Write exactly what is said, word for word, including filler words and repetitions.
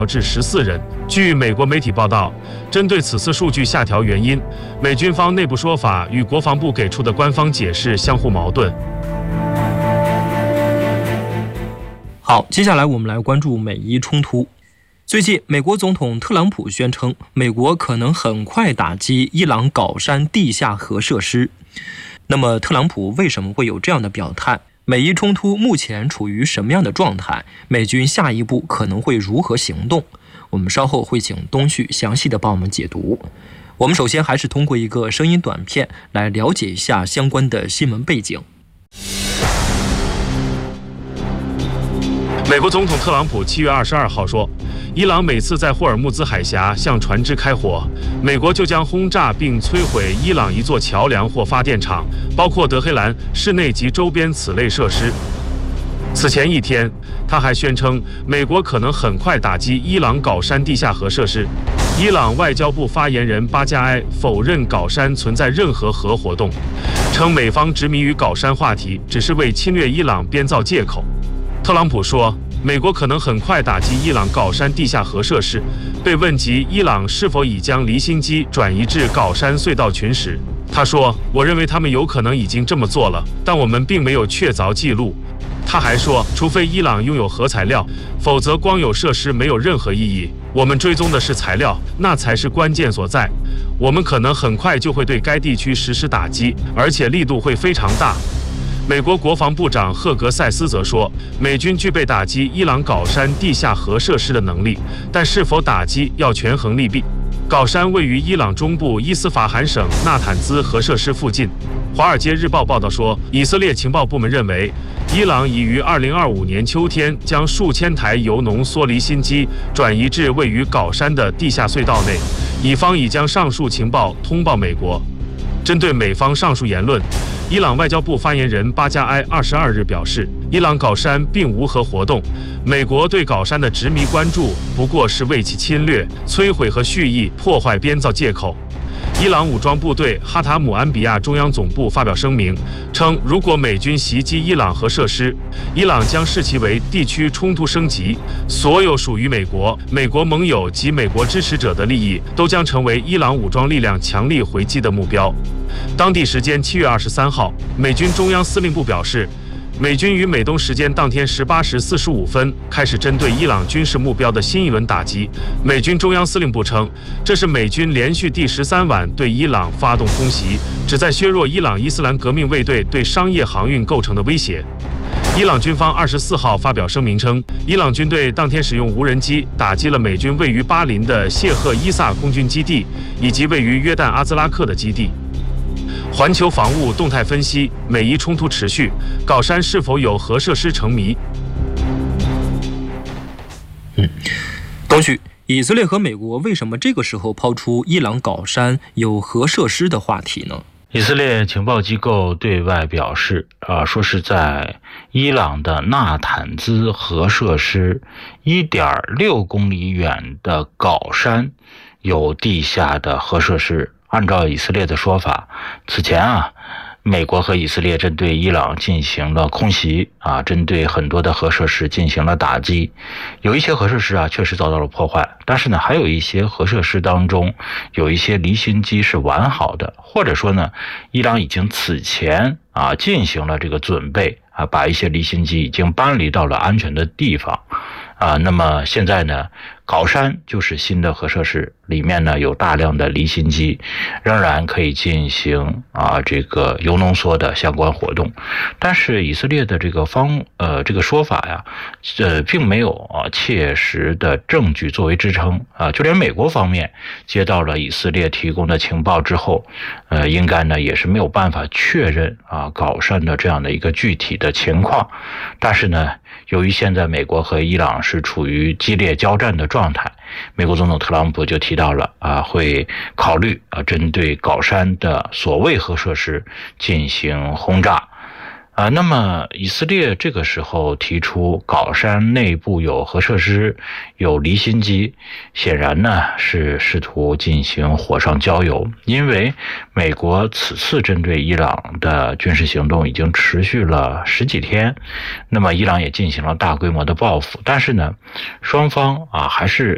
至十四人。据美国媒体报道，针对此次数据下调原因，美军方内部说法与国防部给出的官方解释相互矛盾。 好，接下来我们来关注美伊冲突。最近，美国总统特朗普宣称，美国可能很快打击伊朗镐山地下核设施。那么，特朗普为什么会有这样的表态？美伊冲突目前处于什么样的状态？美军下一步可能会如何行动？我们稍后会请东旭详细的帮我们解读。我们首先还是通过一个声音短片来了解一下相关的新闻背景。 美国总统特朗普七月二十二号说，伊朗每次在霍尔木兹海峡向船只开火，美国就将轰炸并摧毁伊朗一座桥梁或发电厂，包括德黑兰市内及周边此类设施。此前一天，他还宣称美国可能很快打击伊朗镐山地下核设施。伊朗外交部发言人巴加埃否认镐山存在任何核活动，称美方执迷于镐山话题只是为侵略伊朗编造借口。特朗普说，美国可能很快打击伊朗镐山地下核设施。被问及伊朗是否已将离心机转移至镐山隧道群时，他说：“我认为他们有可能已经这么做了，但我们并没有确凿记录。”他还说，除非伊朗拥有核材料，否则光有设施没有任何意义。我们追踪的是材料，那才是关键所在。我们可能很快就会对该地区实施打击，而且力度会非常大。美国国防部长赫格塞斯则说，美军具备打击伊朗镐山地下核设施的能力，但是否打击要权衡利弊。镐山位于伊朗中部伊斯法罕省纳坦兹核设施附近。华尔街日报报道说，以色列情报部门认为，伊朗已于二零二五年秋天将数千台铀浓缩离心机转移至位于镐山的地下隧道内，以方已将上述情报通报美国。针对美方上述言论，伊朗外交部发言人巴加埃二十二日表示，伊朗镐山并无核活动，美国对镐山的执迷关注不过是为其侵略、摧毁和蓄意破坏编造借口。伊朗武装部队哈塔姆安比亚中央总部发表声明称，如果美军袭击伊朗核设施，伊朗将视其为地区冲突升级，所有属于美国、美国盟友及美国支持者的利益都将成为伊朗武装力量强力回击的目标。当地时间七月二十三号，美军中央司令部表示，美军于美东时间当天十八时四十五分开始针对伊朗军事目标的新一轮打击。美军中央司令部称，这是美军连续第十三晚对伊朗发动空袭，旨在削弱伊朗伊斯兰革命卫队对商业航运构成的威胁。伊朗军方二十四号发表声明称，伊朗军队当天使用无人机打击了美军位于巴林的谢赫伊萨空军基地以及位于约旦阿兹拉克的基地。环球防务动态分析，美伊冲突持续，镐山是否有核设施成谜？ 嗯，东旭，以色列和美国为什么这个时候抛出伊朗镐山有核设施的话题呢？ 以色列情报机构对外表示，啊，说是在伊朗的纳坦兹核设施一点六公里远的镐山有地下的核设施。按照以色列的说法，此前啊，美国和以色列针对伊朗进行了空袭啊，针对很多的核设施进行了打击。有一些核设施啊确实遭到了破坏，但是呢，还有一些核设施当中有一些离心机是完好的，或者说呢，伊朗已经此前啊进行了这个准备啊，把一些离心机已经搬离到了安全的地方啊。那么现在呢，镐山就是新的核设施，里面呢有大量的离心机，仍然可以进行啊这个铀浓缩的相关活动。但是以色列的这个方呃这个说法呀，呃并没有啊切实的证据作为支撑啊，就连美国方面接到了以色列提供的情报之后，呃应该呢也是没有办法确认啊镐山的这样的一个具体的情况。但是呢，由于现在美国和伊朗是处于激烈交战的状态，美国总统特朗普就提到了啊，会考虑啊针对镐山的所谓核设施进行轰炸。啊，那么以色列这个时候提出镐山内部有核设施、有离心机，显然呢是试图进行火上浇油。因为美国此次针对伊朗的军事行动已经持续了十几天，那么伊朗也进行了大规模的报复，但是呢，双方啊还是